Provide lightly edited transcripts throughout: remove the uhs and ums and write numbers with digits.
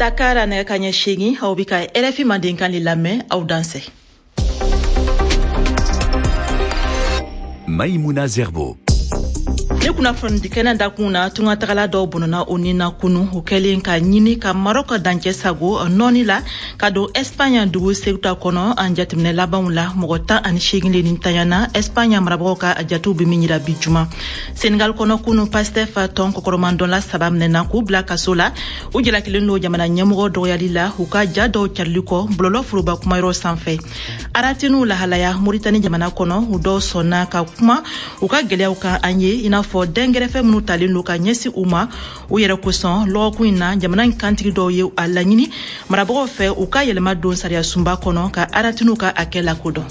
Dakar ne kanya shigi haubika RFI Mandinkan lilame au danse. Maïmouna Zerbo. Ne kuna fondi kena dakuna tunga tagala do bonona onina kunu ukeli ka nyini ka Maroc danke sago noni la kado Espagne dugu seuta kono anjatimne labanula mogota an shigile nintayana Espagne maraboka ajatu biminyira bijuma Senegal kono kunu Pastef ton kokoromando la sabamne naku blaka sola ujela kilendo jamana nyamugo do yalila uka jado charliko blolo furuba kumairo sanfe aratinu la halaya Mauritanie jamana kono udo sona ka kuma uka gelea uka anye ina fo dengere fe munu talin luka nyesi uma u yere kuson lo kuina jamana kantigi do ye alanyini marabo fe uka yelema don saria sumba kono ka aratinu ka akela kodo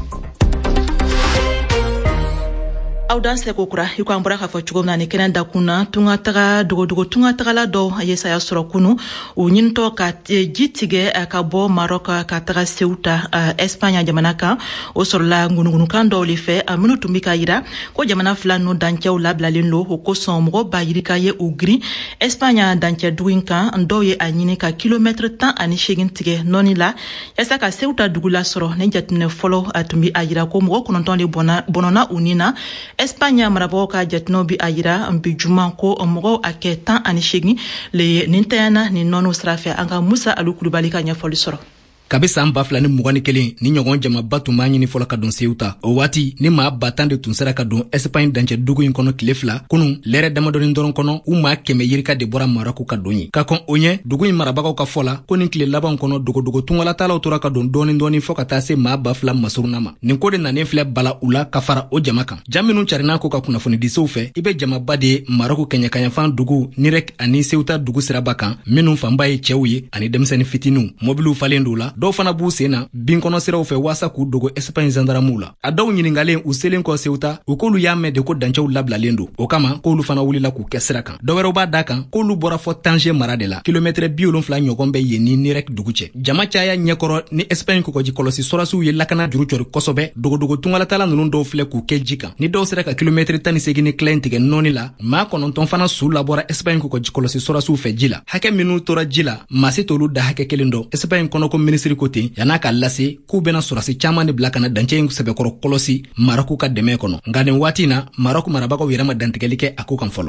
audanse kokura yukwambura ka fochugomna ne kenanda kuna tunga taga dogo tunga tagala do yesa ya soro kunu unyinto ka jitige ka bo Maroc ka taga Ceuta Espagne jamana ka o sorla ngunu kando life amunu tumika ira ko jamana flano danche u labla lenlo ko somro bayirika ye ugri Espagne danche duinka ndoye anyini ka kilometre tan ani shegin tige nonila yesa ka Ceuta dugula soro ne jatne follow atumbi ayira ko mo ko ntonde bonona unina Espagne maraboka jatnobi ayira mbijuma ko omogo aketan anishigi le nintayana ni nonu srafe anga Musa Alukulubali kanya folisoro kabisa amba flani mugani kelen ni nyogon jama batu manyi ni fola ka don Ceuta o wati ni ma batande tun sera ka don Espagne danche dugu in kono kilefla kunu lere damadoni ndoron kono uma keme yirika de bora Maroc ka doni ka kon onye dugu in marabaka ka fola koni kile laban kono dugu tungala tala otura ka don doni foka tase ma ba fla masurunama ni kode na ne fle bala ula kafara o jama kan jaminu charina ko ka kuna foni disofe ibe jama bade Maroc kenya kanya fan dugu nirek ani Ceuta dugu sera bakan minu fambaye chewye ani demseni fitinu mobilu falendula do fana bu sena bin kono siraw fe wasa ku dogo Espagne zandaramula adaw nyiningale uselen ko Ceuta ukolu yame de ko danchaw labla lendo o kama ko lu fana wulila ku kesira kan do wero ba dakan ko lu bora fo Tanger maradela kilometre biolon fla nyogombe yeni ni rek duguche jama chaya nyekoro ni Espagne ko ji kolosi sorasu ye lakana juru chori kosobe dogo tungala tala nunu do fle ku keljika ni do sira ka kilometre tani segini clientige nonila ma kono ton fana su labora Espagne ko ji kolosi sorasu fe jila hake minu tora jila masitolu da hake kelendo Espagne kono ko ministre kote yana ka lase ku bena surasi chamani blakana danche ngu sebe koro kolosi Maroc ka deme kono ngane watina Maroc marabako wirama dantigelike akukan folo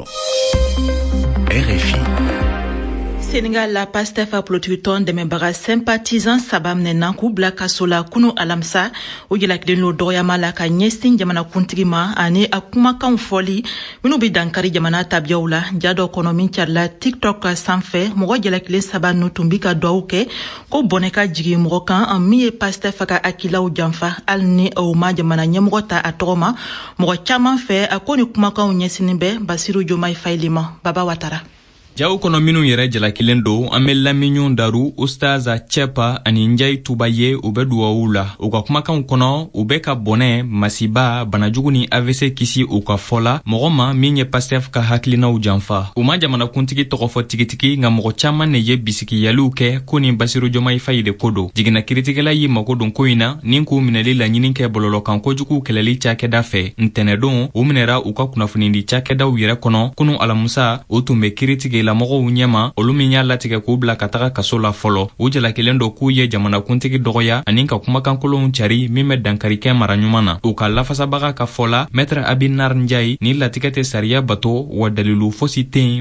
RFI Senegal la Pastef plotuton de membaga sympathisant sabamne nanku blaka sola kunu alamsa ujila kideno doya mala ka nyestin jamana kuntigima ani akuma kan foli minu bi dankari jamana tabiaula jado konomin charla TikTok sanfe mogo jela kile sabanu tumbika douke ko boneka jigi mogo kan miye Pastef ka akila ujamfa alni o ma jamana nyemogo ta atoma mogo chama fe akoni kuma kan nyesinibe Basiru Jomai Failima Baba Watara Jaw kono minu yere jala kilendo amella minyon daru ustaza chepa ani njay tubaye ube duwaula uka kumakan kono ube ka bone masiba banajuguni AVC kisi uka fola mogoma minye Pastef ka haklina ujanfa uma jamana kuntigi tokofo tikitiki nga mogo chama ne ye bisiki yaluke kuni Basiru Jomai Faide kodo jigina kritikela yi makodon koina ninku mineli la nyininke bololo kan kojuku keleli chake dafe ntenedon uminera uka kunafunindi chake da uyere kono kunu alamusa utume kritikela la mogo unyema oluminya latige kubla kataka kasola folo ujela kilendo kuye jamana kuntigi dogoya aninka kumakan kolon chari mime dankarike maranyumana uka lafasa baga ka fola metre Abinar Njai ni latikete saria bato wa dalilu fosi ten